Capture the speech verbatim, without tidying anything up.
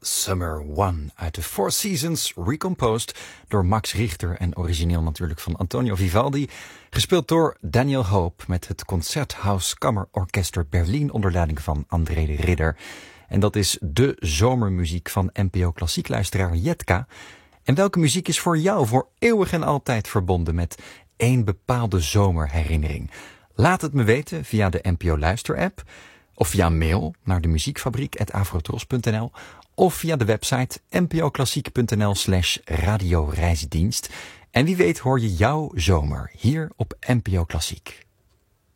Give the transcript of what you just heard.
Summer One uit de Four Seasons, recomposed door Max Richter en origineel natuurlijk van Antonio Vivaldi, gespeeld door Daniel Hope met het Concerthaus Kammerorchester Berlin onder leiding van André de Ridder. En dat is de zomermuziek van N P O Klassiek-luisteraar Jetka. En welke muziek is voor jou voor eeuwig en altijd verbonden met één bepaalde zomerherinnering? Laat het me weten via de N P O Luister-app, of via mail naar de muziekfabriek at avrotros punt n l of via de website npoklassiek.nl slash radioreisdienst. En wie weet hoor je jouw zomer hier op N P O Klassiek.